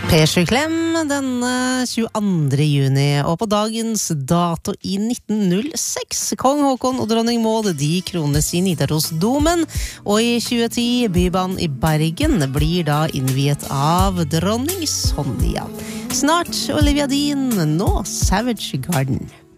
P7-klem denne 22. juni, og på dagens dato i 1906, kong Håkon og dronning Maud, de krones i Nidarosdomen, og i 2010, Bybanen i Bergen blir da innviet av dronning Sonja. Snart Olivia Dean, nå Savage Garden.